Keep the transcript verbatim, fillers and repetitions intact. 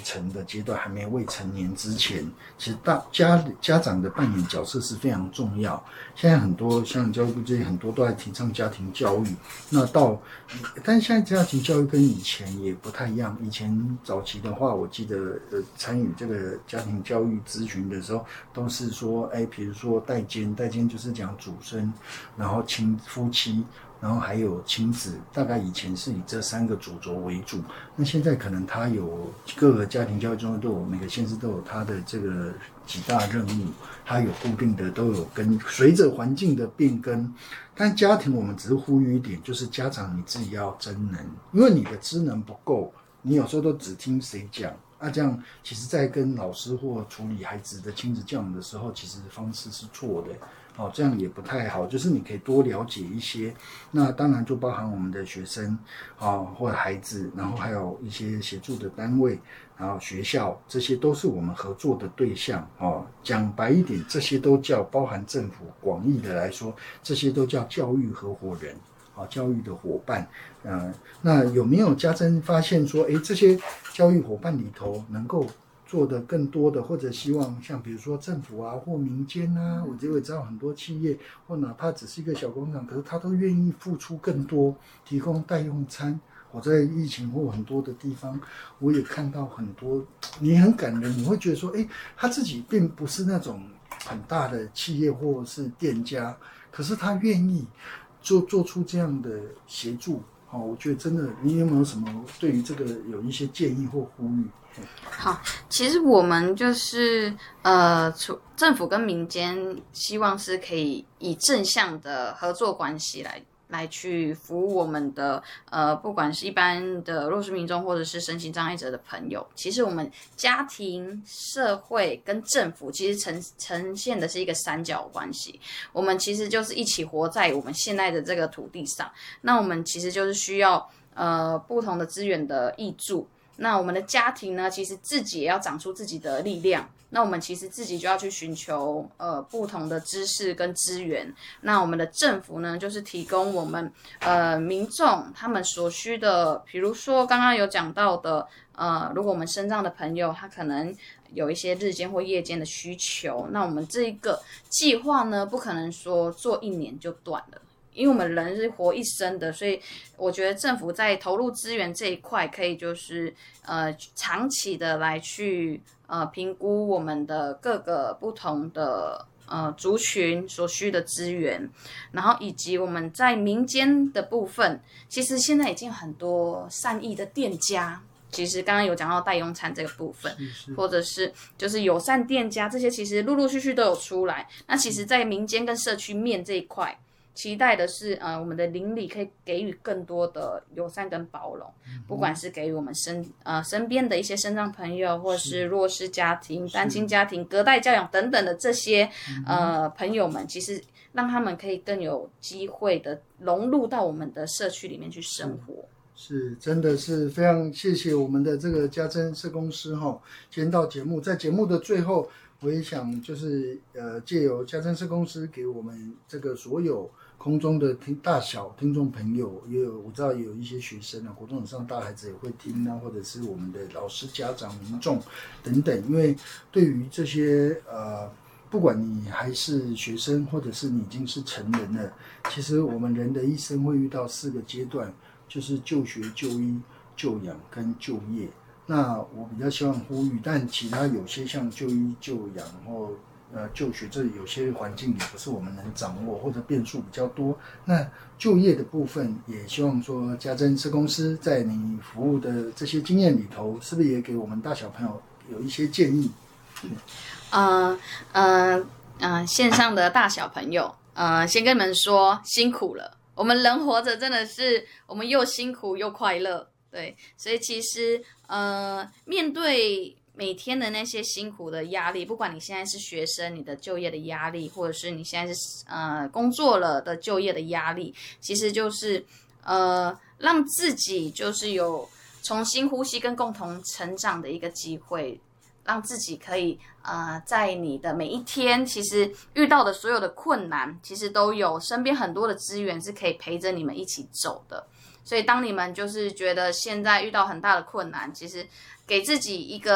成的阶段，还没未成年之前，其实大家家长的扮演角色是非常重要。现在很多像教育部这些很多都在提倡家庭教育，那到但是现在家庭教育跟以前也不太一样。以前早期的话，我记得呃参与这个家庭教育咨询的时候，都是说，哎，比如说代间，代间就是讲祖孙，然后亲夫妻。然后还有亲子，大概以前是以这三个主轴为主。那现在可能它有各个家庭教育中心都有，每个县市都有它的这个几大任务，它有固定的，都有跟随着环境的变更。但家庭我们只是呼吁一点，就是家长你自己要真能，因为你的知能不够，你有时候都只听谁讲。啊，这样其实在跟老师或处理孩子的亲子教养的时候，其实方式是错的。哦，这样也不太好，就是你可以多了解一些，那当然就包含我们的学生啊、哦，或者孩子，然后还有一些协助的单位，然后学校，这些都是我们合作的对象哦。讲白一点，这些都叫包含政府广义的来说，这些都叫教育合伙人。啊，教育的伙伴，呃，那有没有家珍发现说，哎，这些教育伙伴里头能够做的更多的，或者希望像比如说政府啊或民间啊，我就会知道很多企业或哪怕只是一个小工厂，可是他都愿意付出更多，提供代用餐。我在疫情或很多的地方，我也看到很多，你很感人，你会觉得说，哎，他自己并不是那种很大的企业或是店家，可是他愿意做做出这样的协助。好，我觉得真的，你有没有什么对于这个有一些建议或呼吁？ 好，其实我们就是呃，政府跟民间希望是可以以正向的合作关系来来去服务我们的呃，不管是一般的弱势民众或者是身心障碍者的朋友。其实我们家庭、社会跟政府其实呈呈现的是一个三角关系。我们其实就是一起活在我们现在的这个土地上。那我们其实就是需要呃不同的资源的挹注。那我们的家庭呢，其实自己也要长出自己的力量。那我们其实自己就要去寻求呃不同的知识跟资源。那我们的政府呢，就是提供我们呃民众他们所需的，比如说刚刚有讲到的，呃，如果我们身障的朋友他可能有一些日间或夜间的需求，那我们这个计划呢，不可能说做一年就断了。因为我们人是活一生的，所以我觉得政府在投入资源这一块，可以就是呃长期的来去呃评估我们的各个不同的呃族群所需的资源，然后以及我们在民间的部分，其实现在已经很多善意的店家。其实刚刚有讲到代用餐这个部分， 是是， 或者是就是友善店家，这些其实陆陆续续都有出来。那其实在民间跟社区面这一块，期待的是，呃，我们的邻里可以给予更多的友善跟包容，嗯、不管是给予我们身呃身边的一些身障朋友，或是弱势家庭、单亲家庭、隔代教养等等的这些呃朋友们，其实让他们可以更有机会的融入到我们的社区里面去生活。 是，真的是非常谢谢我们的这个家珍社工师哈，今天到节目，在节目的最后，我也想就是呃借由家珍社工师给我们这个所有空中的听大小听众朋友，也有我知道也有一些学生啊，国中以上大孩子也会听啊，或者是我们的老师、家长、民众等等，因为对于这些呃。不管你还是学生，或者是你已经是成人了，其实我们人的一生会遇到四个阶段，就是就学、就医、就养跟就业。那我比较希望呼吁，但其他有些像就医、就养或呃就学，这有些环境也不是我们能掌握，或者变数比较多。那就业的部分，也希望说家珍社工师在你服务的这些经验里头，是不是也给我们大小朋友有一些建议？ 呃呃呃，线上的大小朋友，呃，先跟你们说辛苦了。我们人活着真的是，我们又辛苦又快乐，对，所以其实呃，面对每天的那些辛苦的压力，不管你现在是学生，你的就业的压力，或者是你现在是呃工作了的就业的压力，其实就是呃让自己就是有重新呼吸跟共同成长的一个机会。让自己可以呃，在你的每一天，其实遇到的所有的困难，其实都有身边很多的资源是可以陪着你们一起走的。所以当你们就是觉得现在遇到很大的困难，其实给自己一个